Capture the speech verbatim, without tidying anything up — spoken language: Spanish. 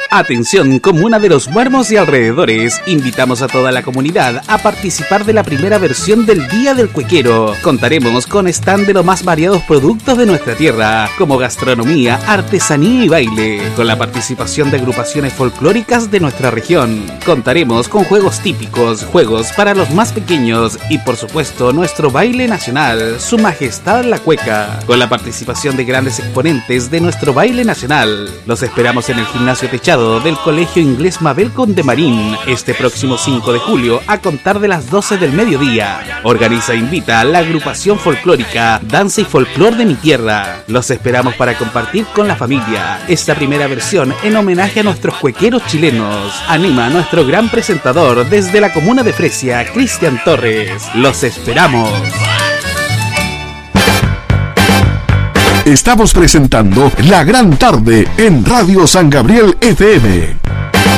Atención, comuna de Los Muermos y alrededores. Invitamos a toda la comunidad a participar de la primera versión del Día del Cuequero. Contaremos con stand de los más variados productos de nuestra tierra, como gastronomía, artesanía y baile, con la participación de agrupaciones folclóricas de nuestra región. Contaremos con juegos típicos, juegos para los más pequeños y por supuesto nuestro baile nacional, Su Majestad la Cueca, con la participación de grandes exponentes de nuestro baile nacional. Los esperamos en el gimnasio techado del Colegio Inglés Mabel Condemarín este próximo cinco de julio a contar de las doce del mediodía. Organiza e invita a la agrupación folclórica Danza y Folclor de mi Tierra. Los esperamos para compartir con la familia esta primera versión en homenaje a nuestros cuequeros chilenos. Anima a nuestro gran presentador desde la comuna de Fresia, Cristian Torres. Los esperamos. Estamos presentando La Gran Tarde en Radio San Gabriel F M.